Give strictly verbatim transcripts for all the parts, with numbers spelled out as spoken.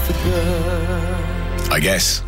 Africa. I guess.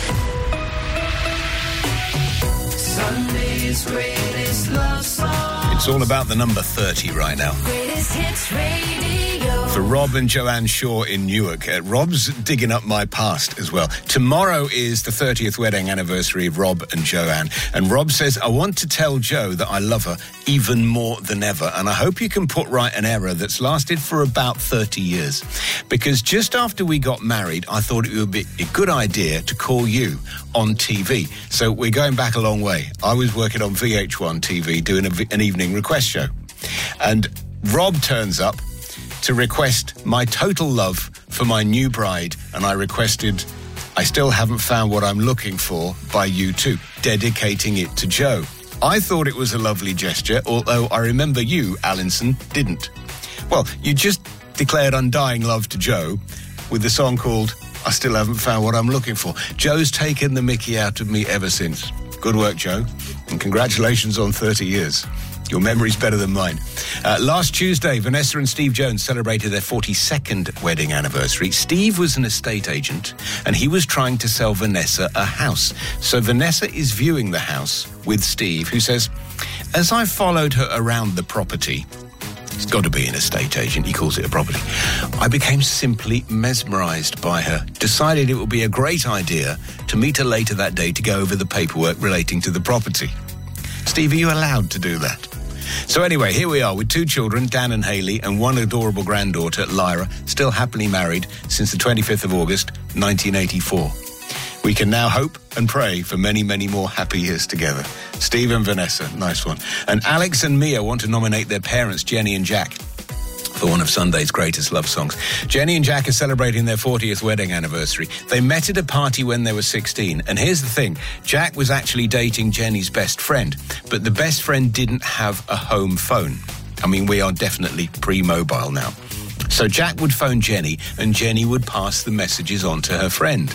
Sunday's greatest love song. It's all about the number thirty right now. Greatest hits radio. For Rob and Joanne Shaw in Newark. Uh, Rob's digging up my past as well. Tomorrow is the thirtieth wedding anniversary of Rob and Joanne. And Rob says, I want to tell Jo that I love her even more than ever. And I hope you can put right an error that's lasted for about thirty years. Because just after we got married, I thought it would be a good idea to call you on T V. So we're going back a long way. I was working on V H one T V doing a, an evening request show. And Rob turns up to request my total love for my new bride, and I requested I Still Haven't Found What I'm Looking For by U two, dedicating it to Jo. I thought it was a lovely gesture, although I remember you, Alinson, didn't. Well, you just declared undying love to Jo with the song called I Still Haven't Found What I'm Looking For. Jo's taken the mickey out of me ever since. Good work, Jo, and congratulations on thirty years. Your memory's better than mine. Uh, last Tuesday, Vanessa and Steve Jones celebrated their forty-second wedding anniversary. Steve was an estate agent, and he was trying to sell Vanessa a house. So Vanessa is viewing the house with Steve, who says, as I followed her around the property, he's got to be an estate agent, he calls it a property, I became simply mesmerised by her. Decided it would be a great idea to meet her later that day to go over the paperwork relating to the property. Steve, are you allowed to do that? So anyway, here we are with two children, Dan and Hayley, and one adorable granddaughter, Lyra, still happily married since the twenty-fifth of August, nineteen eighty-four. We can now hope and pray for many, many more happy years together. Steve and Vanessa, nice one. And Alex and Mia want to nominate their parents, Jenny and Jack, for one of Sunday's greatest love songs. Jenny and Jack are celebrating their fortieth wedding anniversary. They met at a party when they were sixteen. And here's the thing. Jack was actually dating Jenny's best friend, but the best friend didn't have a home phone. I mean, we are definitely pre-mobile now. So Jack would phone Jenny, and Jenny would pass the messages on to her friend.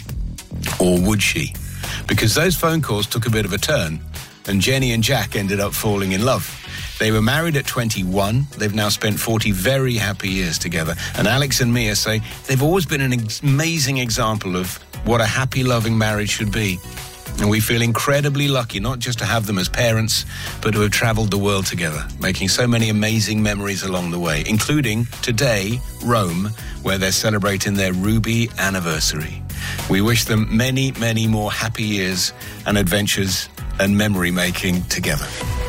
Or would she? Because those phone calls took a bit of a turn, and Jenny and Jack ended up falling in love. They were married at twenty-one. They've now spent forty very happy years together. And Alex and Mia say they've always been an ex- amazing example of what a happy, loving marriage should be. And we feel incredibly lucky not just to have them as parents, but to have travelled the world together, making so many amazing memories along the way, including today, Rome, where they're celebrating their ruby anniversary. We wish them many, many more happy years and adventures and memory making together.